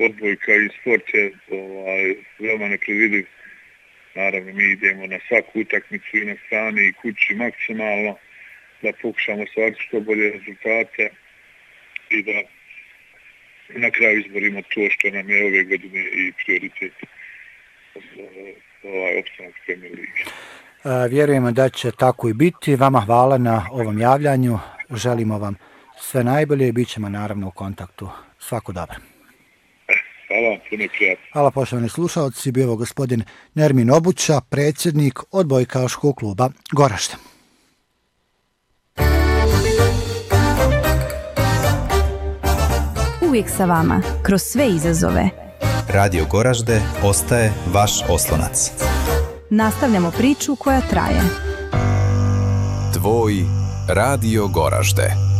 odbojka i sport je veoma nepredvidiv. Naravno, mi idemo na svaku utakmicu i na strani i kući maksimalno da pokušamo stvariti što bolje rezultate i da na kraju izborimo to što nam je ove godine i prioritet opstanak Premier lige. Vjerujemo da će tako i biti. Vama hvala na ovom javljanju. Želimo vam sve najbolje i bit ćemo naravno u kontaktu. Svako dobro. Hvala, puno prijatno. Hvala poštovani slušalci, bio gospodin Nermin Obuća, predsjednik odbojkaškog kluba Goražde. Uvijek sa vama, kroz sve izazove. Radio Goražde ostaje vaš oslonac. Nastavljamo priču koja traje. Tvoj Radio Goražde.